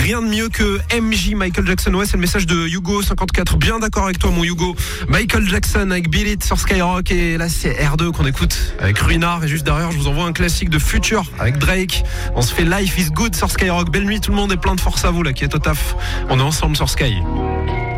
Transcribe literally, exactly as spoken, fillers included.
rien de mieux que M J, Michael Jackson. Ouais, c'est le message de Hugo cinquante-quatre. Bien d'accord avec toi, mon Hugo. Michael Jackson avec Beat It sur Skyrock. Et là, c'est R deux qu'on écoute avec Ruinard. Et juste derrière, je vous envoie un classique de Future avec Drake. On se fait Life is Good sur Skyrock. Belle nuit, tout le monde, et plein de force à vous là qui est au taf. On est ensemble sur Sky.